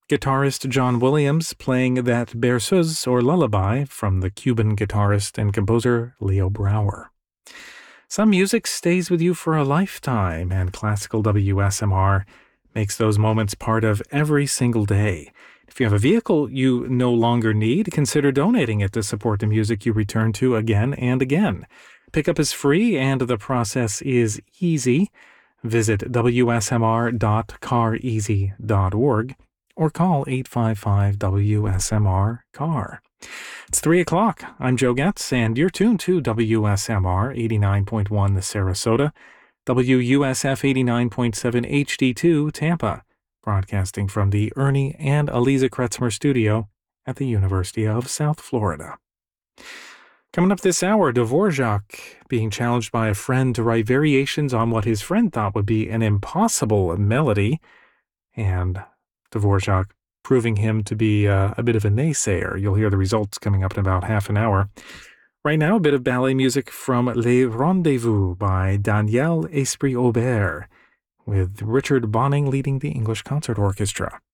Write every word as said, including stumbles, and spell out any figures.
Guitarist John Williams playing that berceuse or lullaby from the Cuban guitarist and composer Leo Brouwer. Some music stays with you for a lifetime, and classical W S M R makes those moments part of every single day. If you have a vehicle you no longer need, consider donating it to support the music you return to again and again. Pickup is free and the process is easy. Visit w s m r dot car easy dot org or call eight five five W S M R C A R. It's three o'clock. I'm Joe Getz, and you're tuned to W S M R eighty-nine point one Sarasota, W U S F eighty-nine point seven H D two Tampa, broadcasting from the Ernie and Aliza Kretzmer studio at the University of South Florida. Coming up this hour, Dvorak being challenged by a friend to write variations on what his friend thought would be an impossible melody, and Dvorak proving him to be uh, a bit of a naysayer. You'll hear the results coming up in about half an hour. Right now, a bit of ballet music from Les Rendezvous by Daniel Esprit-Aubert, with Richard Bonning leading the English Concert Orchestra.